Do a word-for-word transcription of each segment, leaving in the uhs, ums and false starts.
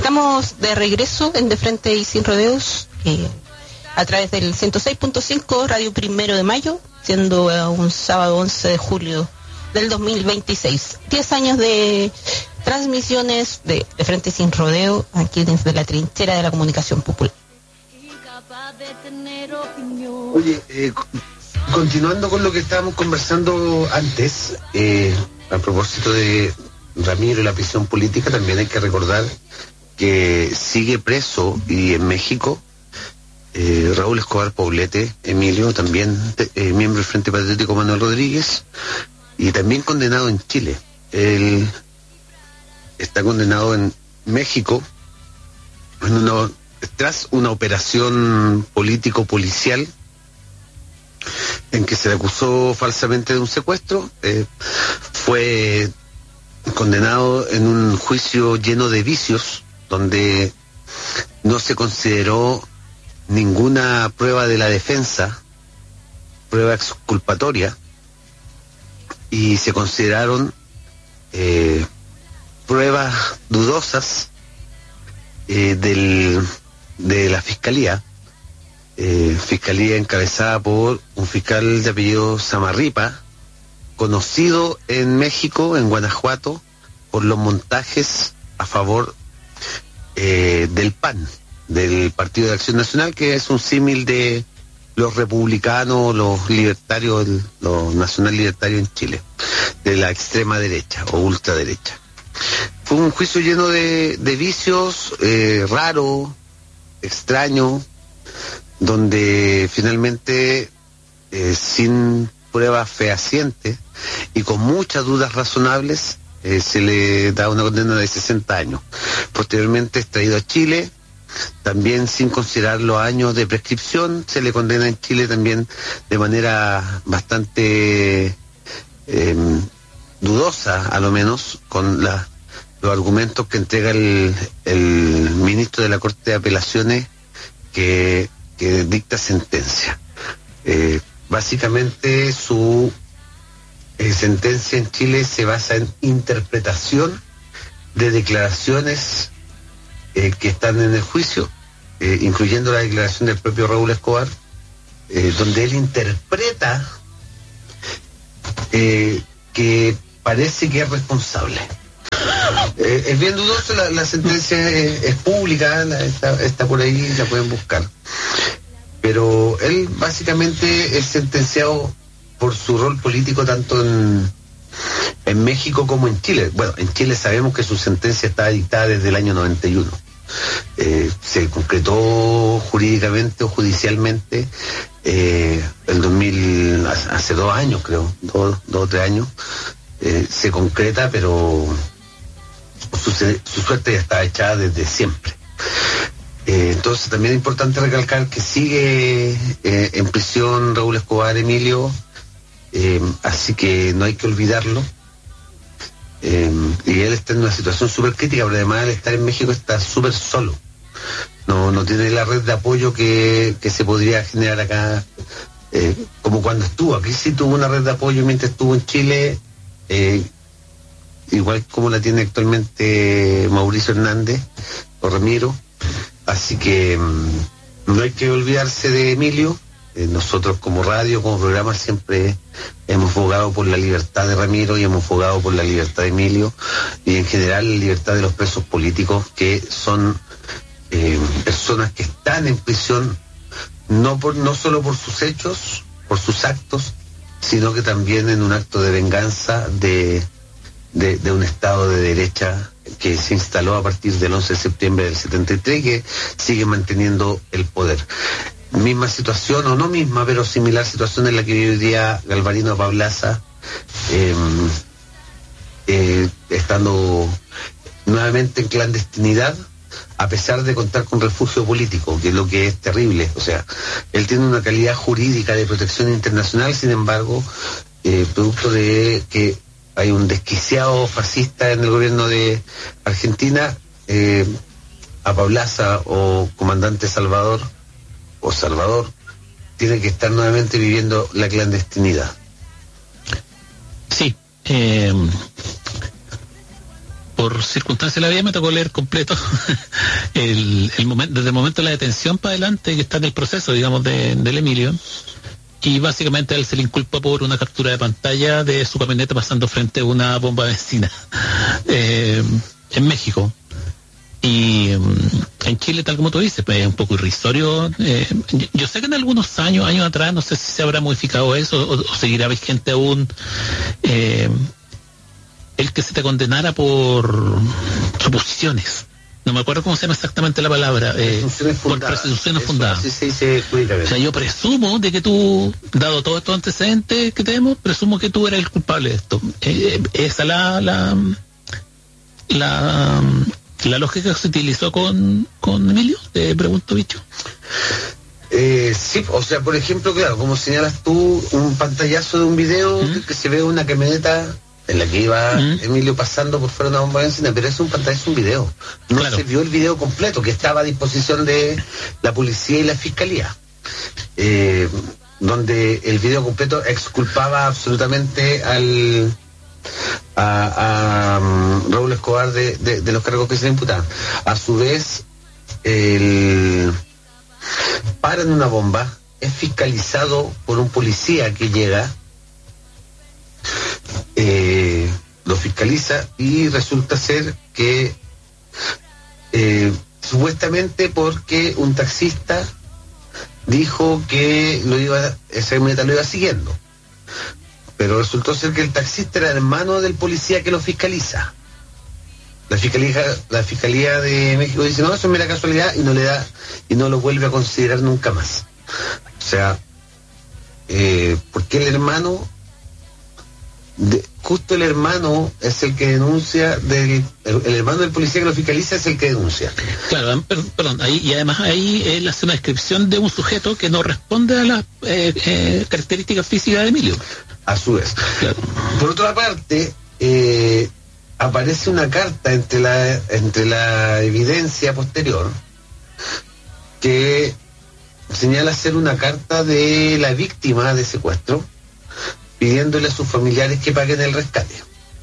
estamos de regreso en De Frente y Sin Rodeos, eh, a través del ciento seis punto cinco Radio Primero de Mayo, siendo eh, un sábado once de julio del dos mil veintiséis. Diez años de transmisiones de, de Frente y Sin Rodeo, aquí desde la trinchera de la comunicación popular. Oye, eh, continuando con lo que estábamos conversando antes, eh, a propósito de Ramiro y la prisión política, también hay que recordar que sigue preso y en México eh, Raúl Escobar Poblete, Emilio, también eh, miembro del Frente Patriótico Manuel Rodríguez, y también condenado en Chile. Él está condenado en México en una, tras una operación político-policial en que se le acusó falsamente de un secuestro. Eh, fue condenado en un juicio lleno de vicios, donde no se consideró ninguna prueba de la defensa, prueba exculpatoria, y se consideraron eh, pruebas dudosas eh, del, de la fiscalía, eh, fiscalía encabezada por un fiscal de apellido Samarripa, conocido en México, en Guanajuato, por los montajes a favor eh, del P A N, del Partido de Acción Nacional, que es un símil de los republicanos, los libertarios, los nacional libertarios en Chile, de la extrema derecha o ultraderecha. Fue un juicio lleno de, de vicios, eh, raro, extraño, donde finalmente, eh, sin pruebas fehacientes y con muchas dudas razonables, eh, se le da una condena de sesenta años. Posteriormente es traído a Chile, también sin considerar los años de prescripción, se le condena en Chile también de manera bastante eh, dudosa, a lo menos, con la, los argumentos que entrega el, el ministro de la Corte de Apelaciones que, que dicta sentencia. Eh, básicamente su eh, sentencia en Chile se basa en interpretación de declaraciones eh, que están en el juicio, eh, incluyendo la declaración del propio Raúl Escobar, eh, donde él interpreta eh, que parece que es responsable. Eh, es bien dudoso, la, la sentencia es, es pública, la, está, está por ahí, la pueden buscar. Pero él básicamente es sentenciado por su rol político tanto en, en México como en Chile. Bueno, en Chile sabemos que su sentencia está dictada desde el año noventa y uno. Eh, se concretó jurídicamente o judicialmente eh, el dos mil, hace dos años creo, dos, dos o tres años, eh, se concreta, pero su, su suerte ya está echada desde siempre. Eh, entonces también es importante recalcar que sigue eh, en prisión Raúl Escobar, Emilio, eh, así que no hay que olvidarlo. Eh, y él está en una situación súper crítica, pero además al estar en México está súper solo. No, no tiene la red de apoyo que, que se podría generar acá, eh, como cuando estuvo. Aquí sí tuvo una red de apoyo mientras estuvo en Chile, eh, igual como la tiene actualmente Mauricio Hernández o Ramiro. Así que mmm, no hay que olvidarse de Emilio. Eh, nosotros como radio, como programa, siempre hemos abogado por la libertad de Ramiro y hemos abogado por la libertad de Emilio y en general la libertad de los presos políticos, que son eh, personas que están en prisión no por no solo por sus hechos, por sus actos, sino que también en un acto de venganza de, de, de un Estado de derecha que se instaló a partir del once de septiembre del setenta y tres y que sigue manteniendo el poder. Misma situación, o no misma, pero similar situación en la que vive hoy día Galvarino Pablaza, eh, eh, estando nuevamente en clandestinidad, a pesar de contar con refugio político, que es lo que es terrible. O sea, él tiene una calidad jurídica de protección internacional, sin embargo, eh, producto de que hay un desquiciado fascista en el gobierno de Argentina, eh, a Pablaza o comandante Salvador, o Salvador, tiene que estar nuevamente viviendo la clandestinidad. Sí, eh, por circunstancias de la vida me tocó leer completo el, el momento, desde el momento de la detención para adelante, que está en el proceso, digamos, de, del Emilio. Y básicamente a él se le inculpa por una captura de pantalla de su camioneta pasando frente a una bomba de benzina eh, en México. Y um, en Chile, tal como tú dices, pues es un poco irrisorio. Eh, yo sé que en algunos años, años atrás, no sé si se habrá modificado eso o, o seguirá vigente aún eh, el que se te condenara por suposiciones. No me acuerdo cómo se llama exactamente la palabra. Eh, por presunciones fundadas. Así se dice jurídicamente. O sea, yo presumo de que tú, dado todos estos antecedentes que tenemos, presumo que tú eres el culpable de esto. Eh, esa la la la la lógica que se utilizó con, con Emilio, te pregunto, bicho. Eh, sí, o sea, por ejemplo, claro, como señalas tú, un pantallazo de un video ¿Mm? que se ve una camioneta en la que iba ¿Mm? Emilio pasando por fuera de una bomba de benzina, pero es un pantallazo, un video. No claro. se vio el video completo, que estaba a disposición de la policía y la fiscalía. Eh, donde el video completo exculpaba absolutamente al a, a um, Raúl Escobar de, de, de los cargos que se le imputaban. A su vez, el paran una bomba, es fiscalizado por un policía que llega, eh, lo fiscaliza y resulta ser que eh, supuestamente porque un taxista dijo que lo iba, esa camioneta lo iba siguiendo, pero resultó ser que el taxista era hermano del policía que lo fiscaliza. La fiscalía, la fiscalía de México dice, no, eso es mera casualidad, y no le da, y no lo vuelve a considerar nunca más. O sea, eh, porque el hermano, de, justo el hermano es el que denuncia, del, el, el hermano del policía que lo fiscaliza es el que denuncia. Claro, perdón, perdón ahí, y además ahí él hace una descripción de un sujeto que no responde a las eh, eh, características físicas de Emilio. A su vez. Claro. Por otra parte, eh, aparece una carta entre la entre la evidencia posterior que señala ser una carta de la víctima de secuestro pidiéndole a sus familiares que paguen el rescate.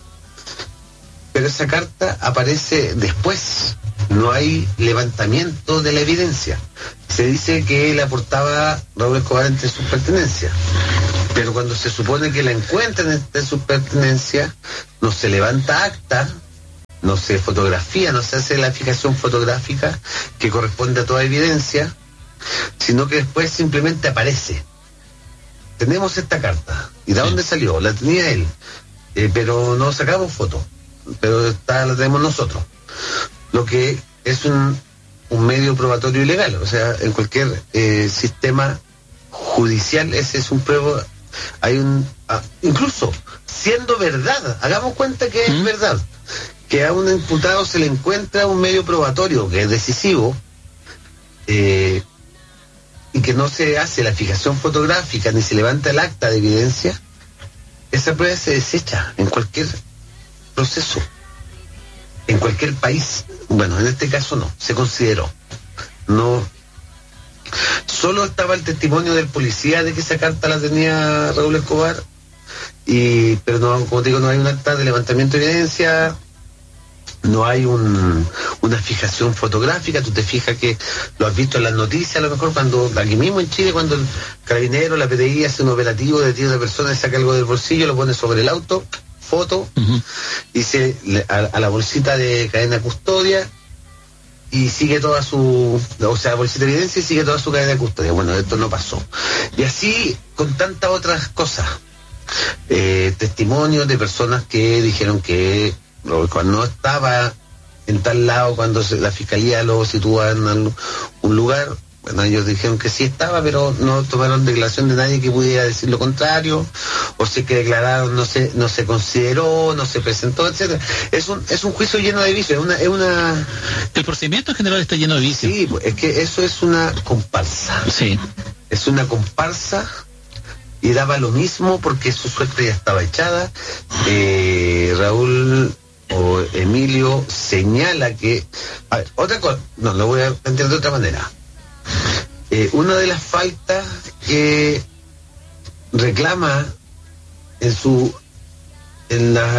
Pero esa carta aparece después, no hay levantamiento de la evidencia. Se dice que la aportaba Raúl Escobar entre sus pertenencias, pero cuando se supone que la encuentran entre sus pertenencias, no se levanta acta, no se fotografía, no se hace la fijación fotográfica que corresponde a toda evidencia, sino que después simplemente aparece. Tenemos esta carta. ¿Y de dónde salió? La tenía él, eh, pero no sacamos foto, pero está, la tenemos nosotros. Lo que es un, un medio probatorio ilegal. O sea, en cualquier eh, sistema judicial ese es un prueba. Hay un, ah, incluso siendo verdad, hagamos cuenta que es ¿Mm? verdad, que a un imputado se le encuentra un medio probatorio que es decisivo, eh, y que no se hace la fijación fotográfica ni se levanta el acta de evidencia, esa prueba se desecha en cualquier proceso, en cualquier país. Bueno, en este caso no, se consideró. No, solo estaba el testimonio del policía de que esa carta la tenía Raúl Escobar, y pero no, como te digo, no hay un acta de levantamiento de evidencia, no hay un, una fijación fotográfica. Tú te fijas que lo has visto en las noticias, a lo mejor cuando, aquí mismo en Chile, cuando el carabinero, la P D I hace un operativo, detiene a una persona y saca algo del bolsillo, lo pone sobre el auto, foto, uh-huh. dice a, a la bolsita de cadena de custodia, y sigue toda su, o sea, bolsita de evidencia y sigue toda su cadena de custodia. Bueno, esto no pasó. Y así con tantas otras cosas. Eh, testimonios de personas que dijeron que cuando no estaba en tal lado, cuando se, la fiscalía lo sitúa en un lugar, bueno, ellos dijeron que sí estaba, pero no tomaron declaración de nadie que pudiera decir lo contrario, o si que declararon no se no se consideró, no se presentó, etcétera. Es un es un juicio lleno de vicios, es una es una el procedimiento en general está lleno de vicios. Sí, es que eso es una comparsa. Sí. Es una comparsa y daba lo mismo porque su suerte ya estaba echada. Eh, Raúl o Emilio señala que, a ver, otra cosa, no, lo voy a plantear de otra manera. Eh, una de las faltas que reclama en su en la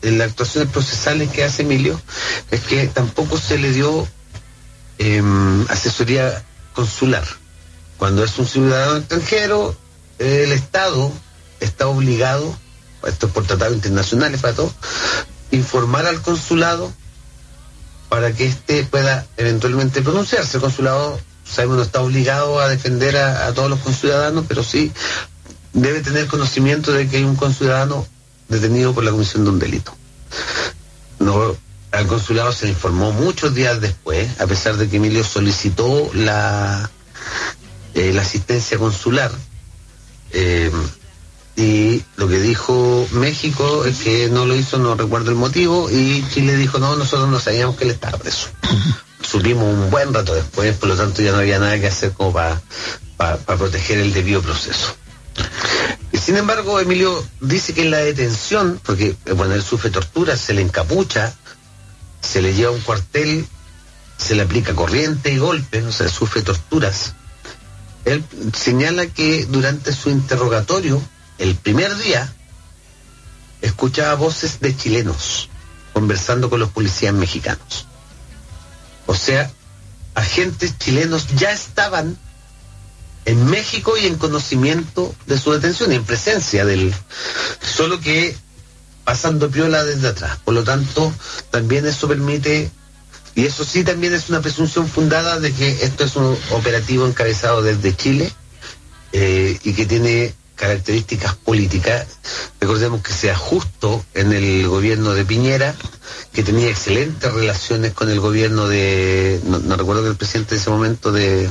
en las actuaciones procesales que hace Emilio es que tampoco se le dio eh, asesoría consular. Cuando es un ciudadano extranjero, el Estado está obligado, esto es por tratados internacionales para todo, informar al consulado para que éste pueda eventualmente pronunciarse. El consulado, sabemos, no está obligado a defender a, a todos los conciudadanos, pero sí debe tener conocimiento de que hay un conciudadano detenido por la comisión de un delito. No, al consulado se le informó muchos días después, a pesar de que Emilio solicitó la, eh, la asistencia consular, eh, y lo que dijo México es que no lo hizo, no recuerdo el motivo, y Chile dijo, no, nosotros no sabíamos que él estaba preso. Supimos un buen rato después, por lo tanto ya no había nada que hacer como para pa, pa proteger el debido proceso. Y sin embargo, Emilio dice que en la detención, porque bueno, él sufre tortura, se le encapucha, se le lleva a un cuartel, se le aplica corriente y golpes, o sea, sufre torturas. Él señala que durante su interrogatorio, el primer día, escuchaba voces de chilenos conversando con los policías mexicanos. O sea, agentes chilenos ya estaban en México y en conocimiento de su detención y en presencia del, solo que pasando piola desde atrás. Por lo tanto, también eso permite, y eso sí también es una presunción fundada de que esto es un operativo encabezado desde Chile, eh, y que tiene características políticas. Recordemos que sea justo en el gobierno de Piñera, que tenía excelentes relaciones con el gobierno de, no, no recuerdo que el presidente de ese momento de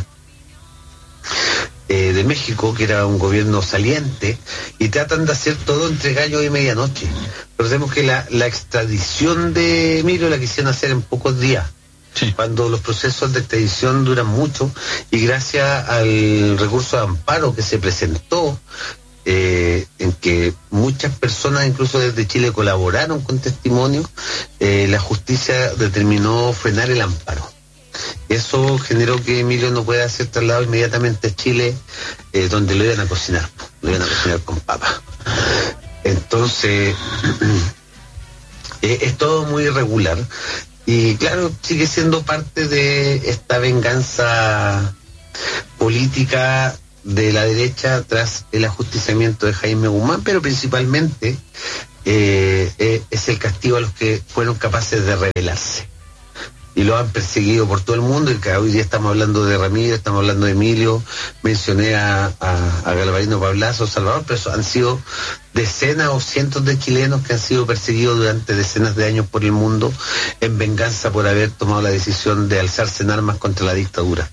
eh, de México, que era un gobierno saliente, y tratan de hacer todo entre gallo y medianoche. Recordemos que la, la extradición de Emilio la quisieron hacer en pocos días, sí, cuando los procesos de extradición duran mucho, y gracias al recurso de amparo que se presentó, eh, en que muchas personas incluso desde Chile colaboraron con testimonios, eh, la justicia determinó frenar el amparo. Eso generó que Emilio no pueda ser trasladado inmediatamente a Chile, eh, donde lo iban a cocinar, lo iban a cocinar con papas. Entonces, eh, es todo muy irregular. Y claro, sigue siendo parte de esta venganza política de la derecha tras el ajusticiamiento de Jaime Guzmán, pero principalmente eh, eh, es el castigo a los que fueron capaces de rebelarse. Y lo han perseguido por todo el mundo, y que hoy día estamos hablando de Ramírez, estamos hablando de Emilio, mencioné a, a, a Galvarino Pablazo, Salvador, pero han sido decenas o cientos de chilenos que han sido perseguidos durante decenas de años por el mundo en venganza por haber tomado la decisión de alzarse en armas contra la dictadura.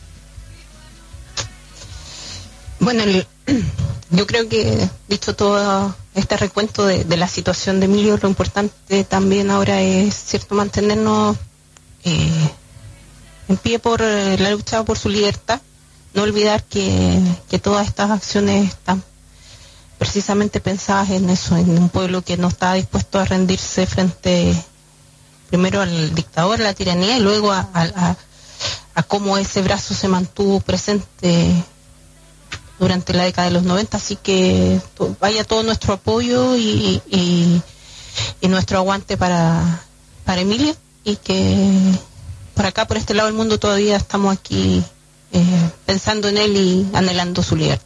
Bueno, el, yo creo que, dicho todo este recuento de, de la situación de Emilio, lo importante también ahora es, cierto, mantenernos eh, en pie por eh, la lucha por su libertad. No olvidar que, que todas estas acciones están precisamente pensadas en eso, en un pueblo que no está dispuesto a rendirse frente, primero al dictador, a la tiranía, y luego a, a, a, a cómo ese brazo se mantuvo presente durante la década de los noventa. Así que to, vaya todo nuestro apoyo y, y, y nuestro aguante para, para Emilio, y que por acá, por este lado del mundo, todavía estamos aquí eh, pensando en él y anhelando su libertad.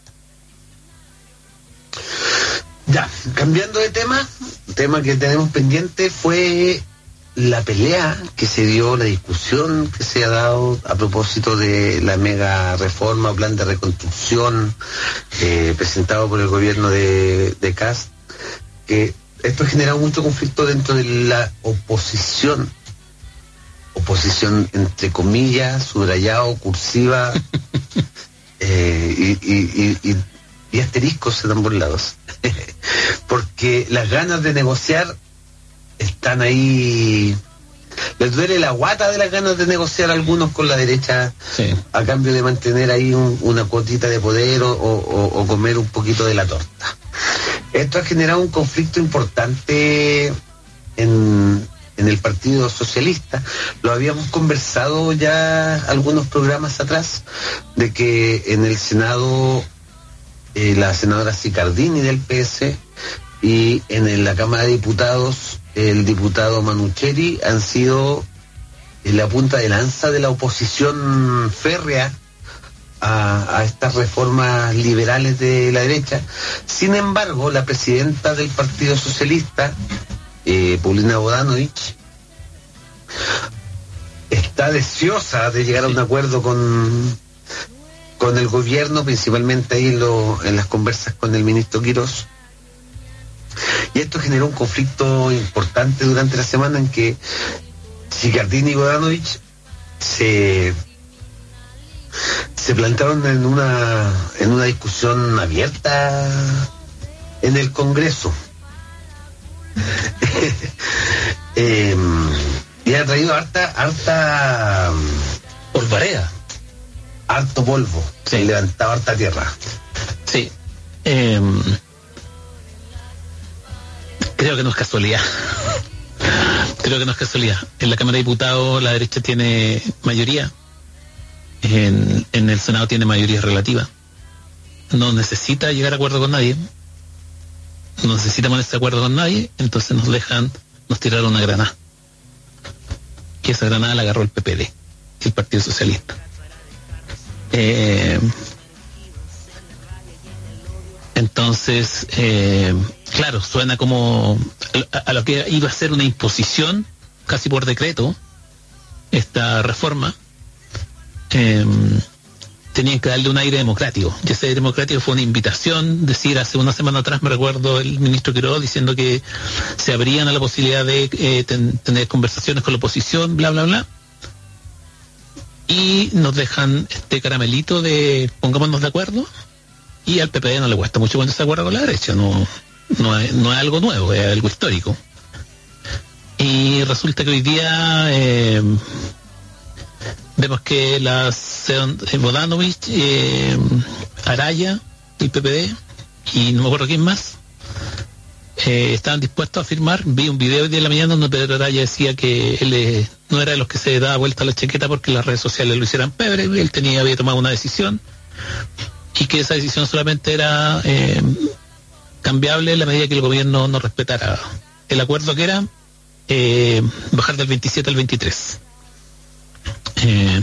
Ya, cambiando de tema, tema que tenemos pendiente fue la pelea que se dio, la discusión que se ha dado a propósito de la mega reforma o plan de reconstrucción eh, presentado por el gobierno de, de Kast, que esto ha generado mucho conflicto dentro de la oposición, oposición entre comillas, subrayado, cursiva, eh, y, y, y, y, y asteriscos en ambos lados, porque las ganas de negociar están ahí. Les duele la guata de las ganas de negociar algunos con la derecha, sí, a cambio de mantener ahí un, una cuotita de poder o, o, o comer un poquito de la torta. Esto ha generado un conflicto importante en, en el Partido Socialista. Lo habíamos conversado ya algunos programas atrás, de que en el Senado eh, la senadora Sicardini del P S y en la Cámara de Diputados el diputado Manucheri han sido la punta de lanza de la oposición férrea a, a estas reformas liberales de la derecha. Sin embargo, la presidenta del Partido Socialista, eh, Paulina Bodanovich, está deseosa de llegar a un acuerdo con, con el gobierno, principalmente ahí en, lo, en las conversas con el ministro Quirós. Y esto generó un conflicto importante durante la semana en que Sicardini y Bodanovich se, se plantaron en una, en una discusión abierta en el Congreso. eh, y ha traído harta, harta polvareda, harto polvo, sí. Se levantaba harta tierra. Sí. Eh, creo que no es casualidad. Creo que no es casualidad. En la Cámara de Diputados la derecha tiene mayoría. En, en el Senado tiene mayoría relativa. No necesita llegar a acuerdo con nadie. No necesita ponerse de acuerdo con nadie. Entonces nos dejan, nos tiraron una granada. Y esa granada la agarró el P P D, el Partido Socialista. Eh, entonces, eh, claro, suena como a, a lo que iba a ser una imposición, casi por decreto, esta reforma. Eh, tenían que darle un aire democrático, y ese aire democrático fue una invitación. Decir, hace una semana atrás me recuerdo el ministro Quirós diciendo que se abrían a la posibilidad de eh, ten, tener conversaciones con la oposición, bla bla bla, y nos dejan este caramelito de pongámonos de acuerdo, y al P P D no le cuesta mucho ponerse de acuerdo con la derecha. No, no, es, no es algo nuevo, es algo histórico. Y resulta que hoy día eh, vemos que las eh, Bodanovich, eh, Araya, el P P D, y no me acuerdo quién más, eh, estaban dispuestos a firmar. Vi un video hoy día en la mañana donde Pedro Araya decía que él eh, no era de los que se daba vuelta a la chaqueta porque las redes sociales lo hicieran pebre. Él tenía, había tomado una decisión, y que esa decisión solamente era eh, cambiable en la medida que el gobierno no respetara el acuerdo, que era eh, bajar del veintisiete al veintitrés. Eh,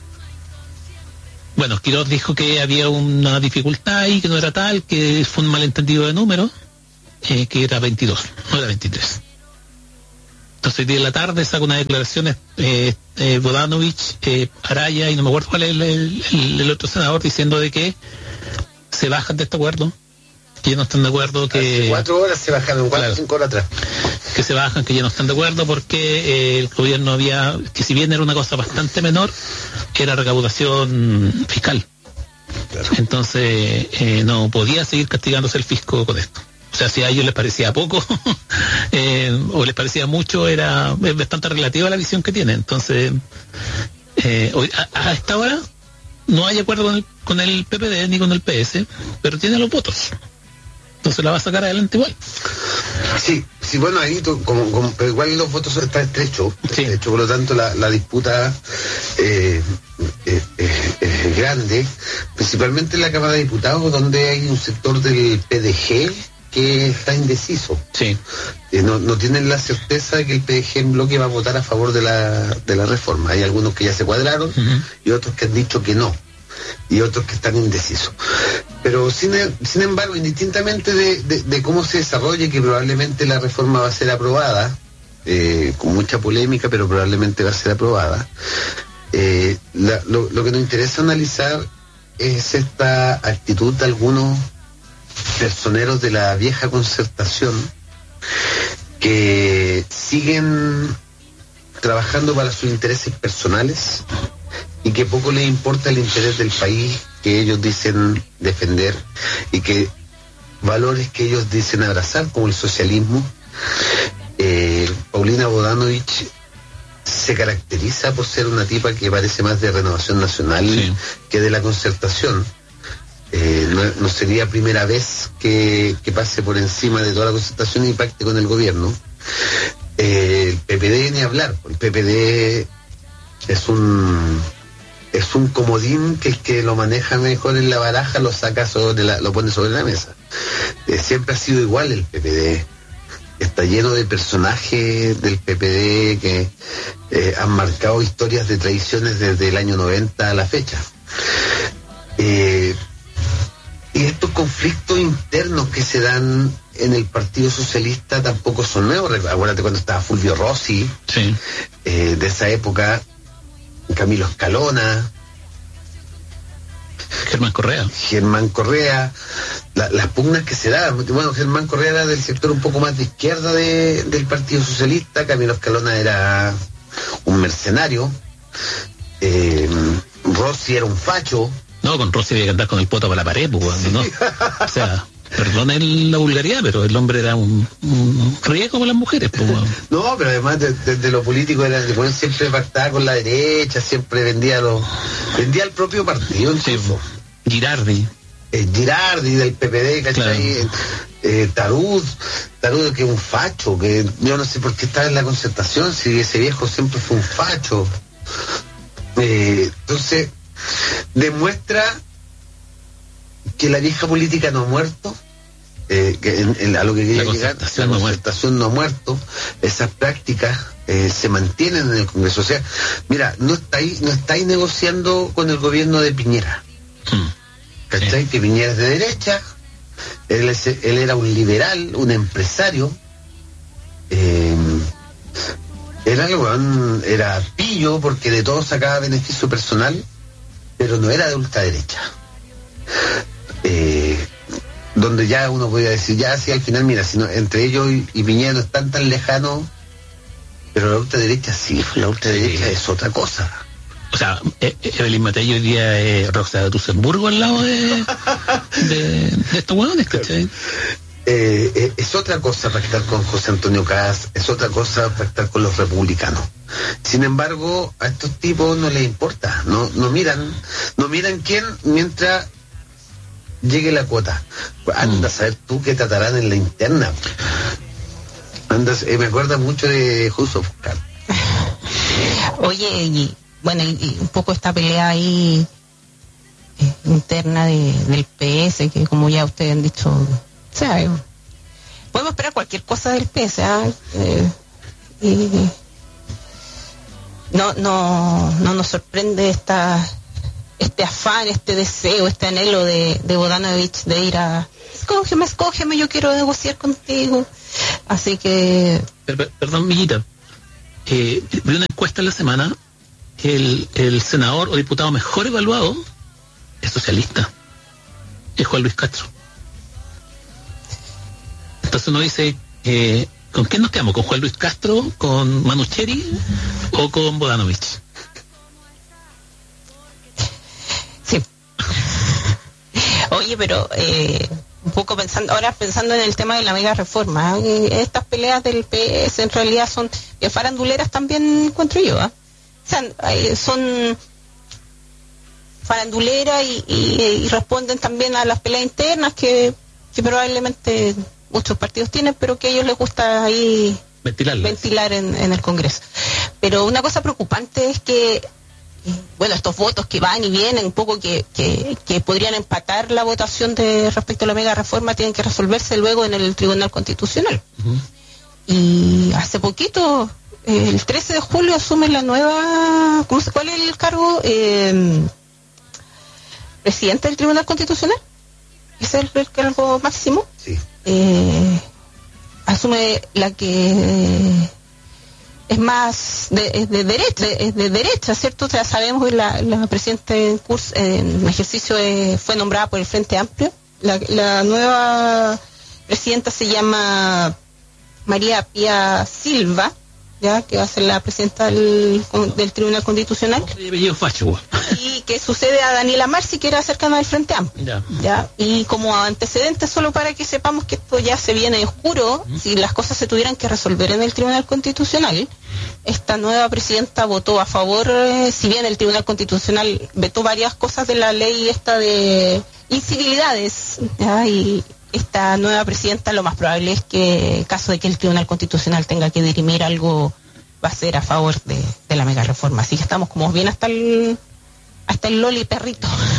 bueno, Quirós dijo que había una dificultad y que no era tal, que fue un malentendido de número, eh, que era veintidós, no era veintitrés. Entonces hoy día en la tarde saca unas declaraciones eh, eh, Bodanovich, eh, Araya, y no me acuerdo cuál es el, el, el, el otro senador, diciendo de que se bajan de este acuerdo, que ya no están de acuerdo, que hace cuatro horas se bajaron, cuatro o cinco horas atrás, que se bajan, que ya no están de acuerdo porque eh, el gobierno había, que si bien era una cosa bastante menor, era recaudación fiscal. Claro. Entonces eh, no podía seguir castigándose el fisco con esto. O sea, si a ellos les parecía poco eh, o les parecía mucho, era es bastante relativa la visión que tienen. Entonces eh, hoy, a, a esta hora no hay acuerdo con el, con el P P D ni con el P S, pero tiene los votos. Entonces la va a sacar adelante igual. Sí, sí, bueno, ahí tú, como, como, pero igual los votos están estrechos, sí. estrecho, por lo tanto la, la disputa eh, eh, eh, es grande, principalmente en la Cámara de Diputados, donde hay un sector del P D G que está indeciso. Sí. Eh, no, no tienen la certeza de que el P D G en bloque va a votar a favor de la, de la reforma. Hay algunos que ya se cuadraron, uh-huh, y otros que han dicho que no, y otros que están indecisos. Pero sin, sin embargo, indistintamente de, de, de cómo se desarrolle, que probablemente la reforma va a ser aprobada, eh, con mucha polémica, pero probablemente va a ser aprobada, eh, la, lo, lo que nos interesa analizar es esta actitud de algunos personeros de la vieja concertación que siguen trabajando para sus intereses personales y que poco les importa el interés del país que ellos dicen defender y que valores que ellos dicen abrazar, como el socialismo. eh, Paulina Bodanovich se caracteriza por ser una tipa que parece más de Renovación Nacional, sí, que de la concertación. Eh, no, no sería primera vez que, que pase por encima de toda la concertación y pacte con el gobierno. Eh, el P P D ni hablar, el P P D es un es un comodín que el que lo maneja mejor en la baraja lo saca sobre la, lo pone sobre la mesa. Eh, siempre ha sido igual el P P D. está lleno de personajes del P P D que eh, han marcado historias de traiciones desde el año noventa a la fecha. Eh, y estos conflictos internos que se dan en el Partido Socialista tampoco son nuevos. Acuérdate cuando estaba Fulvio Rossi, sí. eh, de esa época, Camilo Escalona, Germán Correa. Germán Correa, la, las pugnas que se daban. Bueno, Germán Correa era del sector un poco más de izquierda de, del Partido Socialista, Camilo Escalona era un mercenario, eh, Rossi era un facho. No, con Rossi había que andar con el poto para la pared, pues, sí. ¿No? O sea, perdón la vulgaridad, pero el hombre era un, un riesgo para las mujeres, pues. No, pero además desde de, de lo político era de bueno, siempre pactaba con la derecha, siempre vendía lo, vendía el propio partido. Sí, Girardi. Eh, Girardi del P P D, ¿cachai? Claro. Eh, Tarud, Tarud que es un facho, que yo no sé por qué está en la Concertación, si ese viejo siempre fue un facho. Eh, entonces, demuestra que la vieja política no ha muerto, eh, que en, en, a lo que quería la llegar, la no concertación no ha muerto, esas prácticas eh, se mantienen en el Congreso. O sea, mira, no estáis, no estáis negociando con el gobierno de Piñera. Hmm. ¿Cachai? Sí. Que Piñera es de derecha, él, es, él era un liberal, un empresario, eh, era, era pillo porque de todo sacaba beneficio personal, pero no era de ultraderecha. Eh, donde ya uno podía decir, ya si al final, mira, si no, entre ellos y, y Piñera no están tan lejanos, pero la ultraderecha sí, la ultraderecha sí. Es otra cosa. O sea, Evelyn Matei hoy día es eh, Rosa de Luxemburgo al lado de, de, de estos hueones, ¿cachai? Eh, eh, es otra cosa pactar con José Antonio Caz, es otra cosa pactar con los republicanos. Sin embargo, a estos tipos no les importa, no, no miran, no miran quién mientras llegue la cuota. Anda a saber tú qué tratarán en la interna. Andas, eh, me acuerda mucho de Justo Fuscal. Oye, y, bueno, y, y un poco esta pelea ahí eh, interna de, del P S, que como ya ustedes han dicho, o sea, eh, podemos esperar cualquier cosa del P S, ¿eh? Eh, y no, no, no nos sorprende esta este afán, este deseo, este anhelo de, de Bodanovich de ir a escógeme, escógeme, yo quiero negociar contigo. Así que... Perdón, perdón Millita, eh, vi una encuesta en la semana, el, el senador o diputado mejor evaluado es socialista, es Juan Luis Castro. Entonces uno dice, eh, ¿con quién nos quedamos? ¿Con Juan Luis Castro, con Manu Cheri o con Bodanovich? Sí. Oye, pero eh, un poco pensando, ahora pensando en el tema de la mega reforma, ¿eh? Estas peleas del P S en realidad son eh, faranduleras también, encuentro yo, ¿eh? O sea, eh, son faranduleras y, y, y responden también a las peleas internas que, que probablemente muchos partidos tienen, pero que a ellos les gusta ahí Ventilarlas. ventilar en, en el Congreso. Pero una cosa preocupante es que bueno, estos votos que van y vienen, un poco que, que, que podrían empatar la votación de respecto a la mega reforma, tienen que resolverse luego en el Tribunal Constitucional. Uh-huh. Y hace poquito, eh, el trece de julio, asume la nueva, ¿cómo se, ¿cuál es el cargo? Eh, presidente del Tribunal Constitucional. ¿Es el, el cargo máximo? Sí. Eh, asume la que... es más de, de derecha, es de derecha, ¿cierto? O sea, sabemos que la, la presidenta en curso, en ejercicio eh, fue nombrada por el Frente Amplio. La, la nueva presidenta se llama María Pía Silva, ya que va a ser la presidenta del, del Tribunal Constitucional. Y que sucede a Daniela Marci, que era cercana al Frente Amplio. Ya. ya. Y como antecedentes, solo para que sepamos que esto ya se viene oscuro, ¿Mm? Si las cosas se tuvieran que resolver en el Tribunal Constitucional, esta nueva presidenta votó a favor, eh, si bien el Tribunal Constitucional vetó varias cosas de la ley esta de incivilidades, ¿ya? Y esta nueva presidenta lo más probable es que, en caso de que el Tribunal Constitucional tenga que dirimir algo, va a ser a favor de, de la mega reforma. Así que estamos como bien hasta el hasta el loli perrito.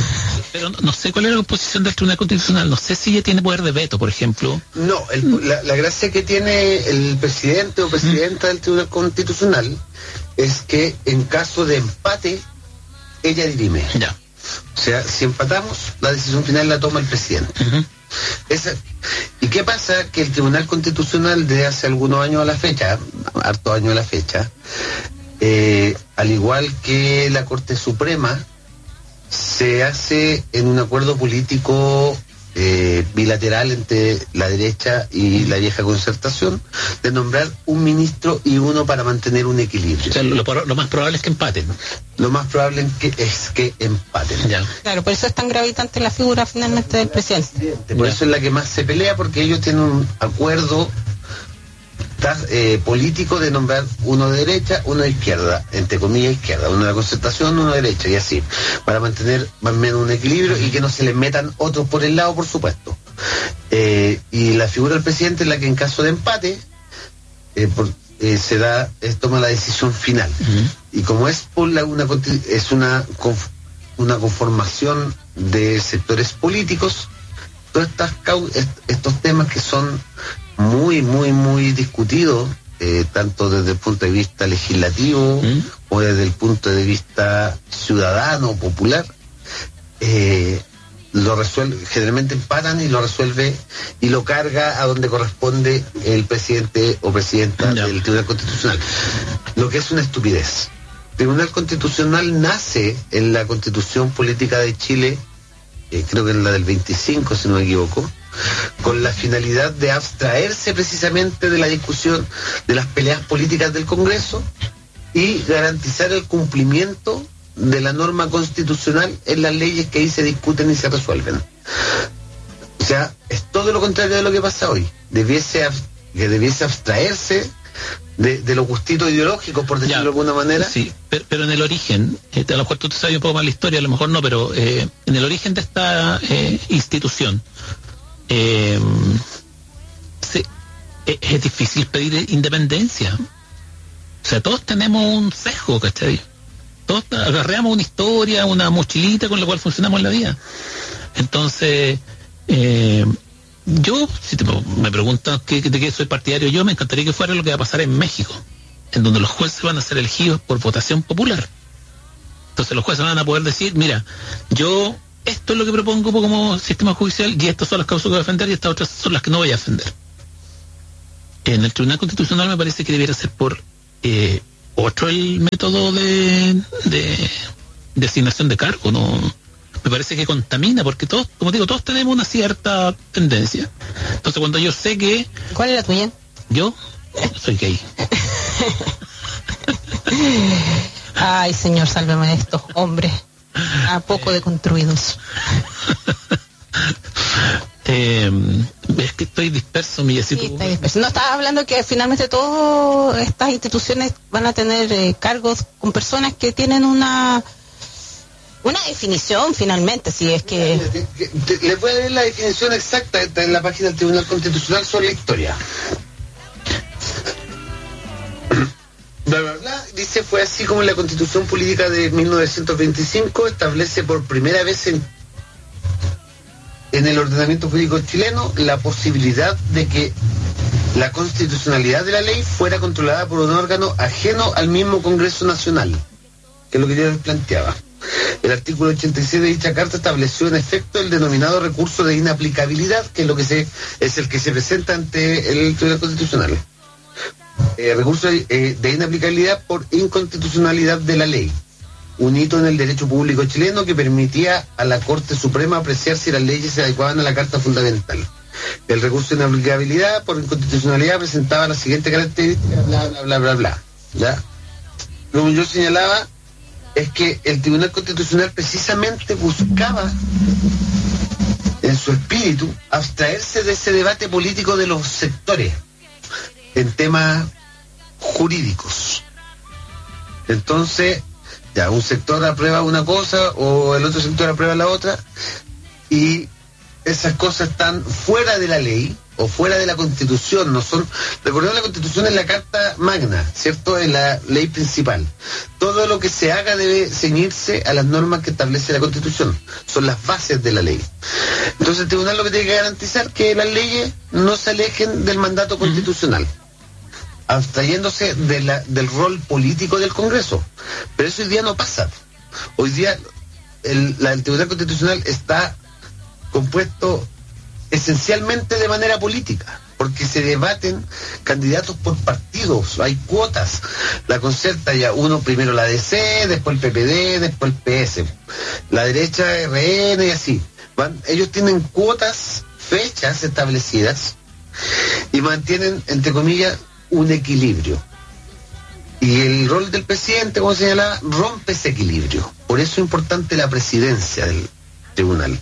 Pero no, no sé cuál es la composición del Tribunal Constitucional, no sé si ella tiene poder de veto, por ejemplo. No, el, la, la gracia que tiene el presidente o presidenta del Tribunal Constitucional es que en caso de empate, ella dirime. Ya. O sea, si empatamos, la decisión final la toma el presidente. Uh-huh. Esa, ¿y qué pasa? Que el Tribunal Constitucional de hace algunos años a la fecha, hartos años a la fecha, eh, al igual que la Corte Suprema, se hace en un acuerdo político eh, bilateral entre la derecha y la vieja concertación, de nombrar un ministro y uno para mantener un equilibrio. O sea, lo, lo más probable es que empaten. Lo más probable es que, es que empaten. Ya. Claro, por eso es tan gravitante la figura finalmente del presidente. Por Ya. eso es la que más se pelea, porque ellos tienen un acuerdo eh, político de nombrar uno de derecha, uno de izquierda, entre comillas izquierda, uno de la concertación, uno de derecha, y así, para mantener más o menos un equilibrio y que no se les metan otros por el lado, por supuesto. Eh, y la figura del presidente es la que en caso de empate eh, por, eh, se da, eh, toma la decisión final. Uh-huh. Y como es por la, una es una conf, una conformación de sectores políticos, todas estas est, estos temas que son muy, muy, muy discutidos, eh, tanto desde el punto de vista legislativo ¿Mm? o desde el punto de vista ciudadano, popular, eh, lo resuelve, generalmente empatan y lo resuelve y lo carga a donde corresponde el presidente o presidenta ya. del Tribunal Constitucional. Lo que es una estupidez. El Tribunal Constitucional nace en la Constitución Política de Chile, eh, creo que en la del veinticinco, si no me equivoco, con la finalidad de abstraerse precisamente de la discusión de las peleas políticas del Congreso y garantizar el cumplimiento de la norma constitucional en las leyes que ahí se discuten y se resuelven. O sea, es todo lo contrario de lo que pasa hoy. Debiese, que debiese abstraerse de, de los gustitos ideológicos, por decirlo ya, de alguna manera. Sí, pero, pero en el origen, eh, a lo mejor tú te sabes un poco más la historia, a lo mejor no, pero eh, en el origen de esta eh, institución, Eh, sí, es, es difícil pedir independencia. O sea, todos tenemos un sesgo, ¿cachai? Todos agarreamos una historia, una mochilita con la cual funcionamos en la vida. Entonces, eh, yo, si te, me preguntas qué, de qué soy partidario, yo me encantaría que fuera lo que va a pasar en México, en donde los jueces van a ser elegidos por votación popular. Entonces los jueces van a poder decir, mira, yo... esto es lo que propongo como sistema judicial y estas son las causas que voy a defender y estas otras son las que no voy a defender. En el Tribunal Constitucional me parece que debiera ser por eh, otro el método de, de, de asignación de cargo, ¿no? Me parece que contamina porque todos, como digo, todos tenemos una cierta tendencia. Entonces cuando yo sé que... ¿Cuál es la tuya? Yo soy gay. Ay, señor, sálveme de estos hombres a poco deconstruidos. eh, es que estoy disperso, mi sí, tú... disperso. No, estaba hablando que finalmente todas estas instituciones van a tener eh, cargos con personas que tienen una una definición finalmente, si es que... Les voy a leer la definición exacta, está en la página del Tribunal Constitucional sobre la historia. Bla, bla, bla, dice, fue así como la Constitución Política de mil novecientos veinticinco establece por primera vez en, en el ordenamiento jurídico chileno la posibilidad de que la constitucionalidad de la ley fuera controlada por un órgano ajeno al mismo Congreso Nacional, que es lo que yo les planteaba. El artículo ochenta y seis de dicha carta estableció en efecto el denominado recurso de inaplicabilidad, que es lo que se es el que se presenta ante el Tribunal Constitucional. Eh, recurso de, eh, de inaplicabilidad por inconstitucionalidad de la ley, un hito en el derecho público chileno que permitía a la Corte Suprema apreciar si las leyes se adecuaban a la Carta Fundamental. El recurso de inaplicabilidad por inconstitucionalidad presentaba la siguiente característica, bla, bla, bla, bla, bla, ¿ya? Como yo señalaba, es que el Tribunal Constitucional precisamente buscaba, en su espíritu, abstraerse de ese debate político de los sectores en temas jurídicos. Entonces, ya un sector aprueba una cosa o el otro sector aprueba la otra y esas cosas están fuera de la ley o fuera de la Constitución, no son, recordemos, la Constitución es la Carta Magna, ¿cierto? Es la ley principal. Todo lo que se haga debe ceñirse a las normas que establece la Constitución, son las bases de la ley. Entonces el tribunal lo que tiene que garantizar es que las leyes no se alejen del mandato constitucional, abstrayéndose de la, del rol político del Congreso. Pero eso hoy día no pasa. Hoy día el, la, el Tribunal Constitucional está compuesto esencialmente de manera política, porque se debaten candidatos por partidos, hay cuotas, la Concerta ya uno, primero la D C, después el P P D, después el P S, la derecha R N y así. Van, ellos tienen cuotas, fechas establecidas y mantienen, entre comillas, un equilibrio. Y el rol del presidente, como señalaba, rompe ese equilibrio. Por eso es importante la presidencia del tribunal.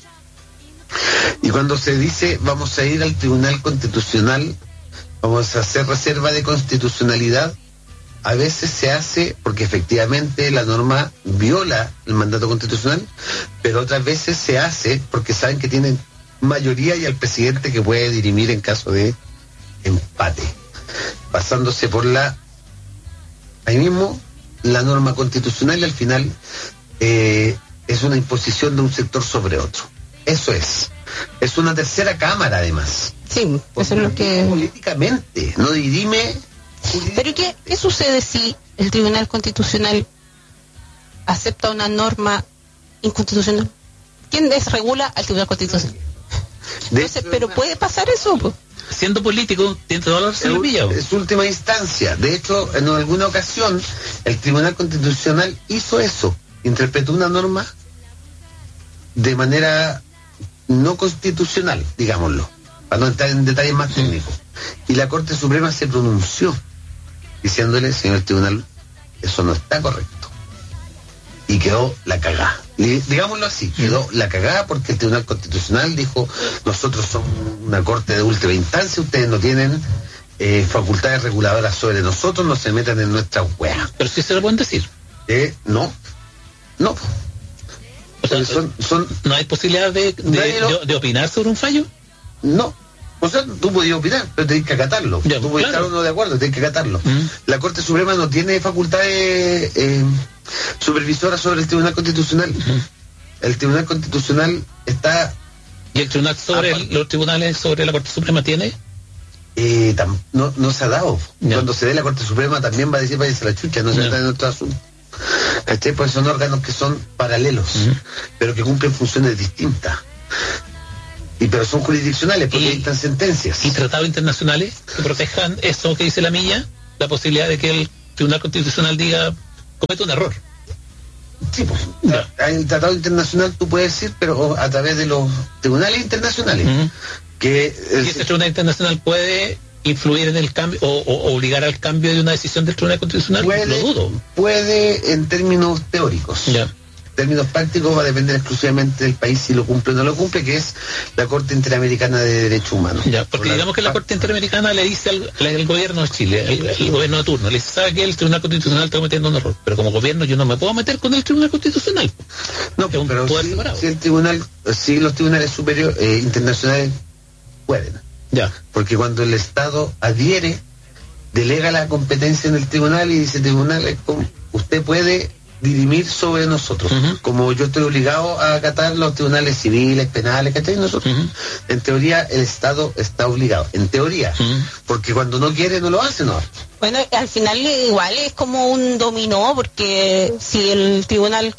Y cuando se dice vamos a ir al Tribunal Constitucional, vamos a hacer reserva de constitucionalidad, a veces se hace porque efectivamente la norma viola el mandato constitucional, pero otras veces se hace porque saben que tienen mayoría y al presidente que puede dirimir en caso de empate, pasándose por la, ahí mismo, la norma constitucional, y al final eh, es una imposición de un sector sobre otro. Eso es. Es una tercera cámara, además. Sí, eso es lo que... Políticamente, no dirime... Pero ¿qué, qué sucede si el Tribunal Constitucional acepta una norma inconstitucional? ¿Quién desregula al Tribunal Constitucional? Entonces, pero puede pasar eso, pues. Siendo político, tiene toda la razón. Es su última instancia. De hecho, en alguna ocasión, el Tribunal Constitucional hizo eso. Interpretó una norma de manera no constitucional, digámoslo, para no entrar en detalles más técnicos. Y la Corte Suprema se pronunció, diciéndole, señor tribunal, eso no está correcto. Y quedó la cagada. Digámoslo así, quedó la cagada porque el Tribunal Constitucional dijo, nosotros somos una corte de última instancia, ustedes no tienen eh, facultades reguladoras sobre nosotros, no se metan en nuestra hueá. Pero sí se lo pueden decir. Eh, no, no. O sea, son, son, ¿no hay posibilidad de, de, lo... de, de opinar sobre un fallo? No. O sea, tú podías opinar, pero tenés que acatarlo. Ya, tú puedes claro. estar uno de acuerdo, tenés que acatarlo. Mm. La Corte Suprema no tiene facultades eh, supervisoras sobre el Tribunal Constitucional. Mm. El Tribunal Constitucional está... ¿Y el tribunal sobre el, los tribunales sobre la Corte Suprema tiene? Eh, tam, no, no se ha dado. Ya. Cuando se dé la Corte Suprema también va a decir, váyase la chucha, no se meta en otro asunto. ¿Cachai? Pues son órganos que son paralelos, uh-huh. pero que cumplen funciones distintas. Y pero son jurisdiccionales porque hay sentencias. ¿Y tratados internacionales que protejan eso que dice la milla? La posibilidad de que el Tribunal Constitucional diga, comete un error. Sí, pues. No. En el tratado internacional tú puedes decir, pero a través de los tribunales internacionales. Uh-huh. Que el... ¿Y ese Tribunal Internacional puede influir en el cambio o, o obligar al cambio de una decisión del Tribunal Constitucional? Puede, lo dudo. Puede en términos teóricos. Ya. En términos prácticos va a depender exclusivamente del país si lo cumple o no lo cumple, que es la Corte Interamericana de Derechos Humanos. Ya, porque digamos que la Corte Interamericana le dice al, al gobierno de Chile, el, el gobierno de turno, le dice, sabe que el Tribunal Constitucional está cometiendo un error, pero como gobierno yo no me puedo meter con el Tribunal Constitucional. No, pero si, si el tribunal, si los tribunales superiores eh, internacionales pueden. Ya. Porque cuando el Estado adhiere, delega la competencia en el tribunal y dice, tribunal, usted puede dirimir sobre nosotros. Uh-huh. Como yo estoy obligado a acatar los tribunales civiles, penales, ¿cachai? Nosotros, uh-huh. en teoría, el Estado está obligado. En teoría. Uh-huh. Porque cuando no quiere, no lo hace, ¿no? Bueno, al final igual es como un dominó, porque si el tribunal...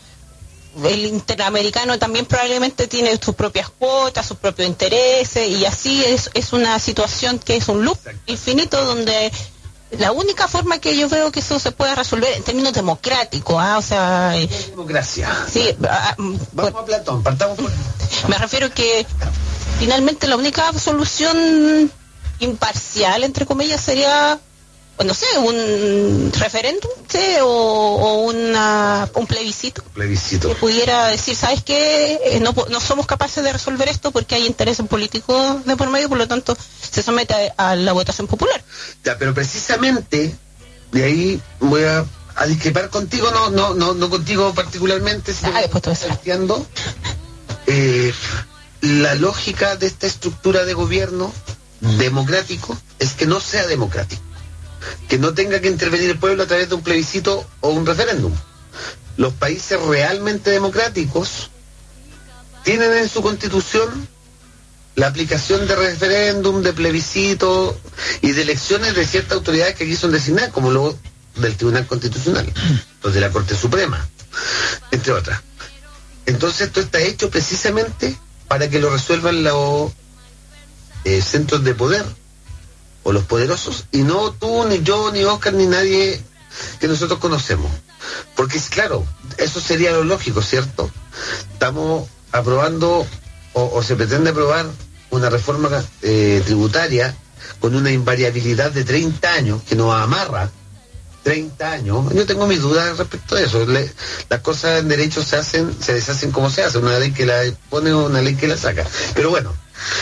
el interamericano también probablemente tiene sus propias cuotas, sus propios intereses, y así es, es una situación que es un loop infinito donde la única forma que yo veo que eso se pueda resolver en términos democráticos, ¿ah? O sea... Eh, democracia. Sí. Ah, Vamos por, a Platón, partamos por... Me refiero que finalmente la única solución imparcial, entre comillas, sería... no sé, un referéndum, ¿sí? o, o una, un plebiscito, plebiscito que pudiera decir, ¿sabes qué? Eh, no, no somos capaces de resolver esto porque hay intereses políticos de por medio, por lo tanto se somete a, a la votación popular. Ya, pero precisamente de ahí voy a, a discrepar contigo, no no no no contigo particularmente, sino ah, después planteando, eh, la lógica de esta estructura de gobierno democrático es que no sea democrático, que no tenga que intervenir el pueblo a través de un plebiscito o un referéndum. Los países realmente democráticos tienen en su constitución la aplicación de referéndum, de plebiscito y de elecciones de ciertas autoridades que aquí son designadas, como lo del Tribunal Constitucional, los de la Corte Suprema, entre otras. Entonces esto está hecho precisamente para que lo resuelvan los eh, centros de poder o los poderosos, y no tú, ni yo, ni Oscar, ni nadie que nosotros conocemos. Porque es claro, eso sería lo lógico, ¿cierto? Estamos aprobando o, o se pretende aprobar una reforma eh, tributaria con una invariabilidad de treinta años que nos amarra treinta años. Yo tengo mis dudas respecto a eso. Le, las cosas en derecho se hacen, se deshacen como se hace, una ley que la pone o una ley que la saca. Pero bueno,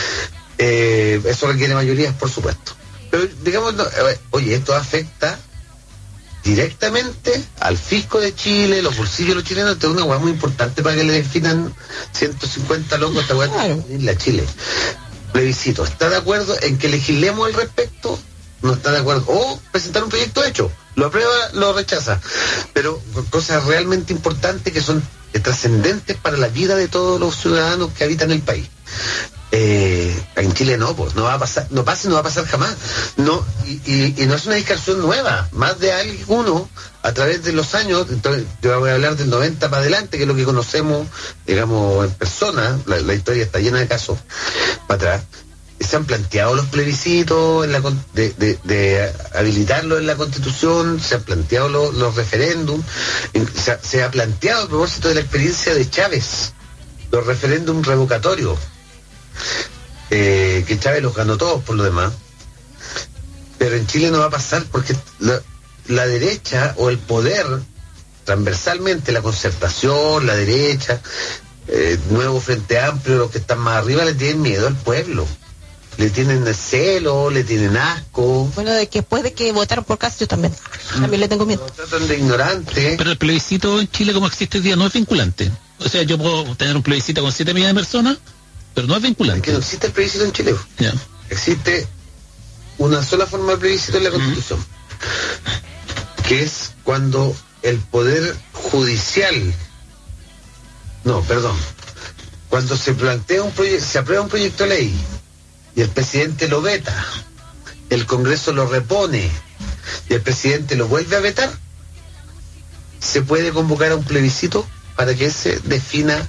eh, eso requiere mayorías, por supuesto. Pero digamos, no, oye, esto afecta directamente al fisco de Chile, los bolsillos de los chilenos. Esto es una hueá muy importante para que le definan ciento cincuenta locos a esta hueá claro. de la Chile. Plebiscito, ¿está de acuerdo en que legislemos al respecto? No está de acuerdo. O presentar un proyecto hecho, lo aprueba, lo rechaza. Pero cosas realmente importantes que son trascendentes para la vida de todos los ciudadanos que habitan el país. Eh, en Chile no, pues no va a pasar, no pasa y no va a pasar jamás. No, y, y, y no es una discusión nueva. Más de alguno, a través de los años, entonces yo voy a hablar del noventa para adelante, que es lo que conocemos, digamos, en persona, la, la historia está llena de casos, para atrás. Se han planteado los plebiscitos en la, de, de, de habilitarlo en la Constitución, se han planteado los, los referéndums, se, se ha planteado a propósito de la experiencia de Chávez, los referéndums revocatorios, eh, que Chávez los ganó todos por lo demás, pero en Chile no va a pasar porque la, la derecha o el poder transversalmente, la concertación, la derecha, eh, Nuevo Frente Amplio, los que están más arriba, le tienen miedo al pueblo. Le tienen celo, le tienen asco. Bueno, de que después de que votaron por Cast, yo también. También le tengo miedo. Lo tratan de ignorante. Pero el plebiscito en Chile, como existe hoy día, no es vinculante. O sea, yo puedo tener un plebiscito con siete millones de personas, pero no es vinculante. Es que no existe el plebiscito en Chile. Yeah. Existe una sola forma de plebiscito en la Constitución, mm. que es cuando el poder judicial, no, perdón, cuando se plantea un proyecto, se aprueba un proyecto de ley y el presidente lo veta, el Congreso lo repone y el presidente lo vuelve a vetar, se puede convocar a un plebiscito para que se defina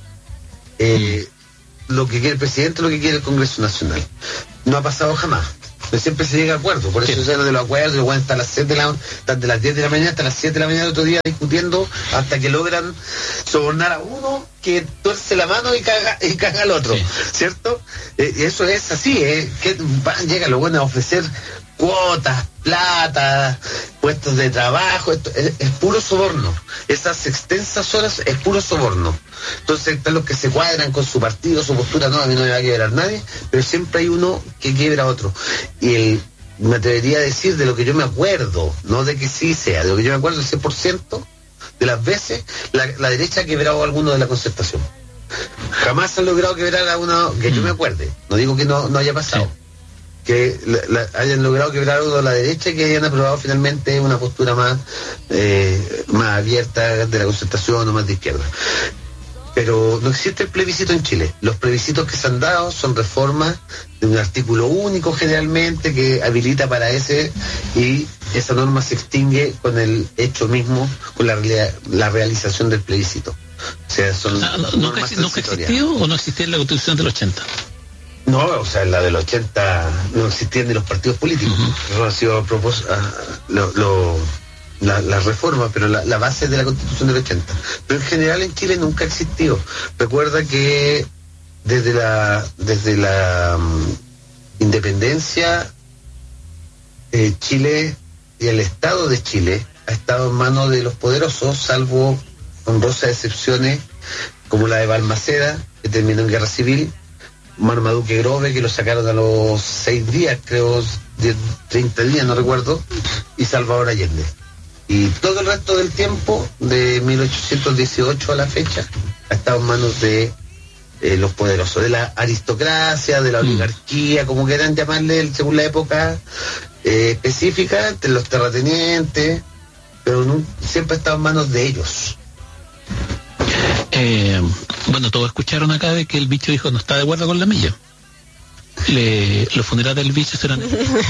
eh, lo que quiere el presidente, lo que quiere el Congreso Nacional. No ha pasado jamás. Pero siempre se llega a acuerdo, por eso sí. Se habla de los acuerdos, los están a las siete de la están de las diez de la mañana hasta las siete de la mañana del otro día discutiendo hasta que logran sobornar a uno que tuerce la mano y caga, y caga al otro, sí. ¿Cierto? Eh, eso es así, eh, que van, llegan los buenos a ofrecer cuotas, plata, puestos de trabajo, esto es, es puro soborno. Esas extensas horas es puro soborno. Entonces están los que se cuadran con su partido, su postura, no, a mí no me va a quebrar nadie, pero siempre hay uno que quiebra a otro. Y el, me atrevería a decir de lo que yo me acuerdo, no de que sí sea, de lo que yo me acuerdo, el cien por ciento de las veces la, la derecha ha quebrado a alguno de la concertación. Jamás han logrado quebrar a uno que yo me acuerde. No digo que no, no haya pasado. Sí. Que la, la, hayan logrado quebrar a uno de la derecha y que hayan aprobado finalmente una postura más, eh, más abierta de la concertación o más de izquierda. Pero no existe el plebiscito en Chile. Los plebiscitos que se han dado son reformas de un artículo único generalmente que habilita para ese, y esa norma se extingue con el hecho mismo, con la, la realización del plebiscito. O sea, son ah, no, ¿Nunca, ¿nunca existió o no existía en la Constitución del ochenta? No, o sea, en la del ochenta no existían ni los partidos políticos. Uh-huh. Eso ha sido a propósito, lo, lo, la, la reforma, pero la, la base de la Constitución del ochenta. Pero en general en Chile nunca ha existido. Recuerda que desde la desde la um, independencia, eh, Chile y el Estado de Chile ha estado en manos de los poderosos, salvo honrosas excepciones como la de Balmaceda, que terminó en guerra civil, Marmaduke Grove, que lo sacaron a los seis días, creo, diez, treinta días, no recuerdo, y Salvador Allende. Y todo el resto del tiempo, de mil ochocientos dieciocho a la fecha, ha estado en manos de eh, los poderosos, de la aristocracia, de la oligarquía, como quieran llamarle según la época eh, específica, de los terratenientes, pero no, siempre ha estado en manos de ellos. Eh, bueno, todos escucharon acá de que el bicho dijo no está de acuerdo con la milla. Le, los funerales del bicho serán...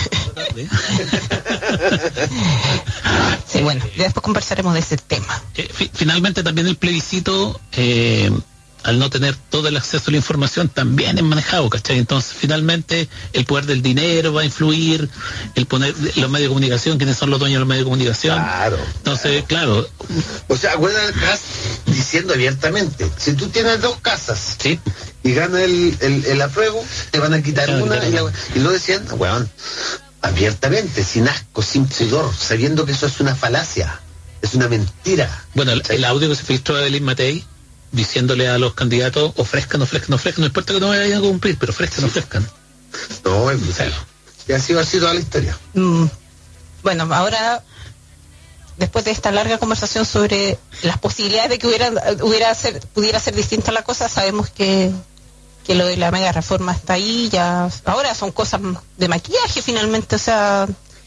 Sí, bueno, ya después conversaremos de ese tema. Eh, fi- finalmente también el plebiscito, eh, al no tener todo el acceso a la información, también es manejado, ¿cachai? Entonces finalmente el poder del dinero va a influir, el poner los medios de comunicación, quiénes son los dueños de los medios de comunicación. Claro. Entonces, claro. O sea, acuérdate, estás diciendo abiertamente, si tú tienes dos casas, Sí. y gana el, el, el apruebo, te van a quitar Claro, una, claro. y, la, y lo decían, weón, abiertamente, sin asco, sin pudor, sabiendo que eso es una falacia, es una mentira. Bueno, el, el audio que se filtró de Evelyn Matei diciéndole a los candidatos ofrezcan, ofrezcan, ofrezcan, no importa que no vayan a cumplir, pero ofrezcan, ofrezcan. No, es brutal. Y así ha sido toda la historia. Mm, bueno, ahora, después de esta larga conversación sobre las posibilidades de que hubiera, hubiera ser, pudiera ser distinta la cosa, sabemos que, que lo de la mega reforma está ahí, ya ahora son cosas de maquillaje finalmente, o sea,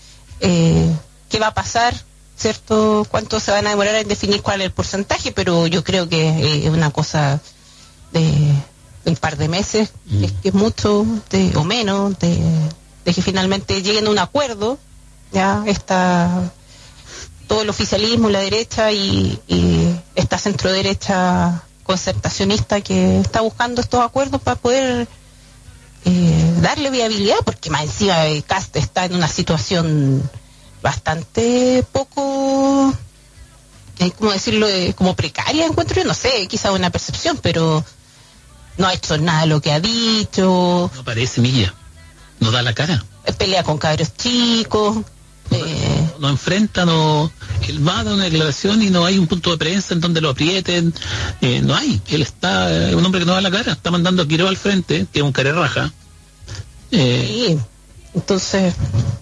eh, ¿qué va a pasar? ¿Cierto? ¿Cuánto se van a demorar en definir cuál es el porcentaje? Pero yo creo que es una cosa de, de un par de meses, mm. que, que es mucho de, o menos, de, de que finalmente lleguen a un acuerdo. Ya está todo el oficialismo, la derecha y, y esta centro derecha concertacionista que está buscando estos acuerdos para poder eh, darle viabilidad, porque más encima el Cast está en una situación bastante poco, eh, ¿cómo decirlo? Eh, como precaria, encuentro yo, no sé, quizá una percepción, pero no ha hecho nada de lo que ha dicho. No parece Milla, no da la cara. Pelea con cabros chicos. No, eh, no, no enfrenta, no, él va a dar una declaración y no hay un punto de prensa en donde lo aprieten, eh, no hay, él está, es eh, un hombre que no da la cara, está mandando a Quiroga al frente, que es un carerraja. Eh, sí, entonces...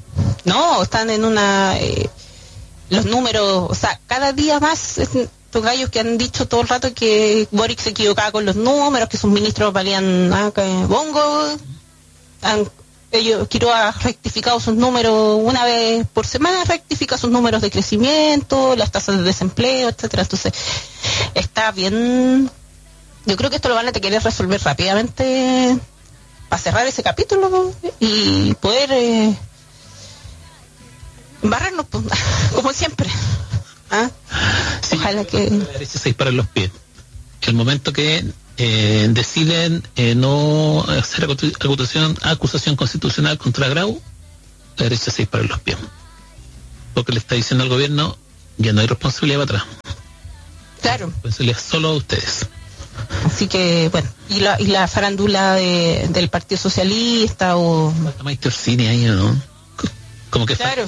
No, están en una... Eh, los números, o sea, cada día más estos gallos que han dicho todo el rato que Boric se equivocaba con los números, que sus ministros valían ah, que bongo, han, ellos, Quiroga ha rectificado sus números una vez por semana, rectifica sus números de crecimiento, las tasas de desempleo, etcétera. Entonces, está bien... Yo creo que esto lo van a querer resolver rápidamente para cerrar ese capítulo y poder... Eh, barrarnos, pues, como siempre. ¿Ah? Sí, ojalá que... La derecha se dispara en los pies. El momento que eh, deciden eh, no hacer acusación, acusación constitucional contra Grau, la derecha se dispara en los pies. Porque le está diciendo al gobierno, ya no hay responsabilidad para atrás. Claro. Responsabilidad solo a ustedes. Así que, bueno, y la, y la farándula de, del Partido Socialista o... Falta Maite Orsini ahí, ¿no? Como que claro.